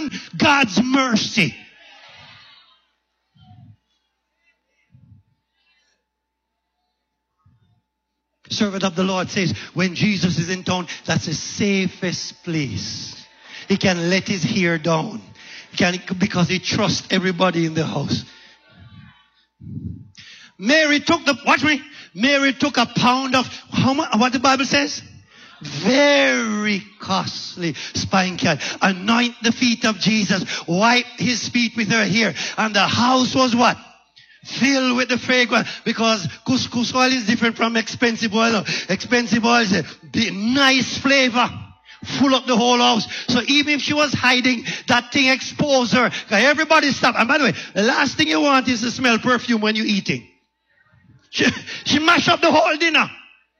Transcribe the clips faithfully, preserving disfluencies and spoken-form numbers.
on God's mercy. Servant of the Lord says, when Jesus is in town, that's the safest place. He can let his hair down. He can, because he trusts everybody in the house. Mary took the, watch me, Mary took a pound of, how much, what the Bible says? Very costly spikenard. Anoint the feet of Jesus. Wipe his feet with her hair. And the house was what? Filled with the fragrance, because couscous oil is different from expensive oil. Expensive oil is a nice flavor, full up the whole house. So even if she was hiding, that thing exposed her. Everybody stopped. And by the way, the last thing you want is to smell perfume when you're eating. She, she mashed up the whole dinner.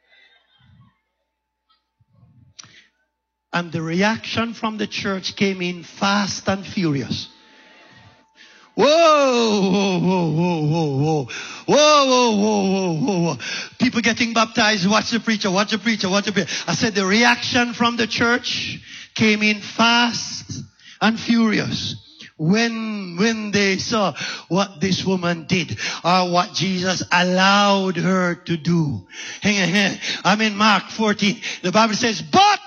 And the reaction from the church came in fast and furious. Whoa, whoa, whoa, whoa, whoa, whoa, whoa, whoa, whoa, whoa. People getting baptized, watch the preacher, watch the preacher, watch the preacher. I said the reaction from the church came in fast and furious. When, when they saw what this woman did, or what Jesus allowed her to do. Hang on, hang on. I'm in Mark fourteen. The Bible says, but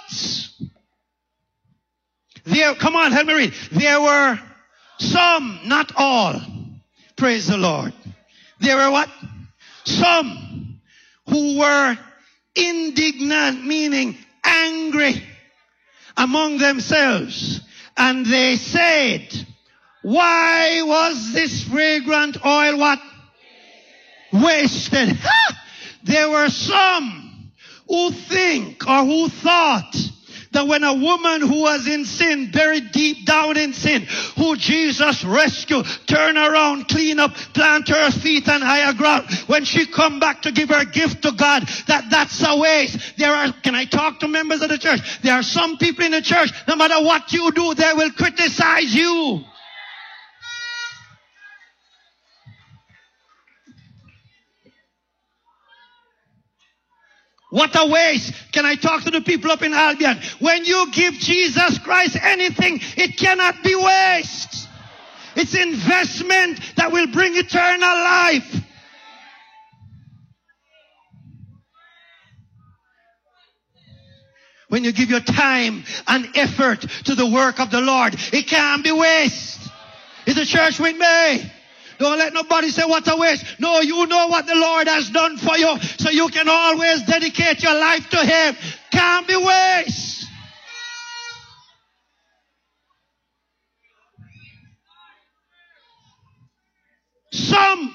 there, come on, help me read. There were some, not all. Praise the Lord. There were what? Some who were indignant, meaning angry among themselves. And they said, why was this fragrant oil what? Wasted. Ha! There were some who think or who thought that when a woman who was in sin, buried deep down in sin, who Jesus rescued, turn around, clean up, plant her feet on higher ground, when she come back to give her gift to God, that that's a waste. There are, can I talk to members of the church? There are some people in the church, no matter what you do, they will criticize you. What a waste. Can I talk to the people up in Albion? When you give Jesus Christ anything, it cannot be waste. It's investment that will bring eternal life. When you give your time and effort to the work of the Lord, it can't be waste. Is the church with me? Don't let nobody say what a waste. No, you know what the Lord has done for you, so you can always dedicate your life to him. Can't be waste. Some,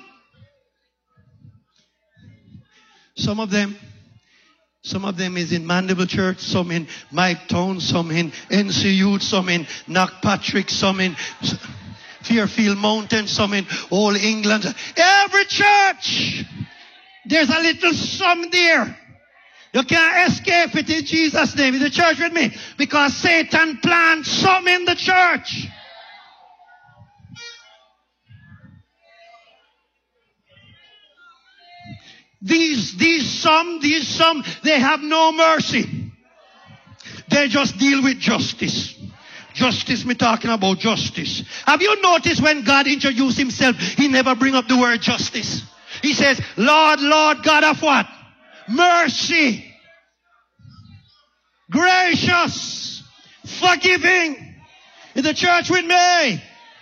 some of them, some of them is in Mandeville Church, some in Mike Town, some in N C U, some in Knockpatrick, some in Fairfield Mountain, some in Old England. Every church, there's a little some there. You can't escape it in Jesus' name. Is the church with me? Because Satan plants some in the church. These, these some, these some, they have no mercy. They just deal with justice. Justice, me talking about justice. Have you noticed when God introduced himself, he never bring up the word justice? He says, Lord, Lord, God of what? Mercy. Gracious. Forgiving. Is the church with me?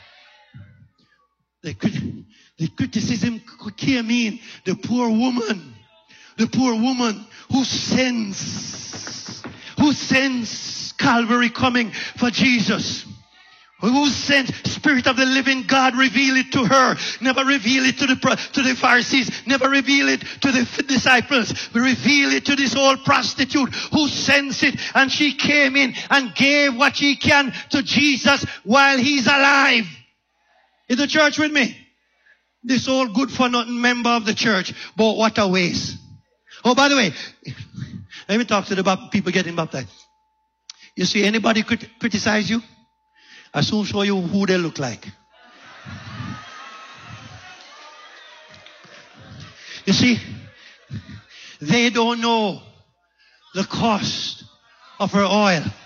The, the criticism came in. The poor woman. The poor woman who sends. Who sends Calvary coming for Jesus. Who sent Spirit of the living God, reveal it to her. Never reveal it to the to the Pharisees. Never reveal it to the disciples. Reveal it to this old prostitute who sends it. And she came in and gave what she can to Jesus while he's alive. Is the church with me? This old good for nothing member of the church. But what a waste. Oh, by the way, let me talk to the people getting baptized. You see anybody crit- criticize you? I soon show you who they look like. You see, they don't know the cost of her oil.